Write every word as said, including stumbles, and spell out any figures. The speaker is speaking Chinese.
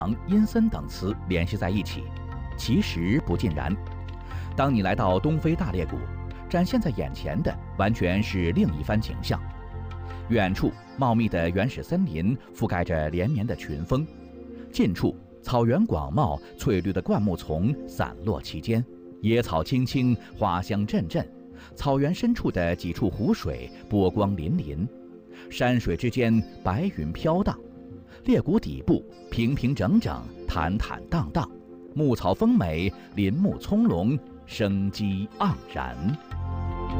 阴森等词联系在一起，其实不尽然。当你来到东非大裂谷，展现在眼前的完全是另一番景象。远处茂密的原始森林覆盖着连绵的群峰，近处草原广袤，翠绿的灌木丛散落其间，野草青青，花香阵阵。草原深处的几处湖水波光粼粼，山水之间白云飘荡。裂谷底部平平整整，坦坦荡荡，牧草丰美，林木葱茏，生机盎然。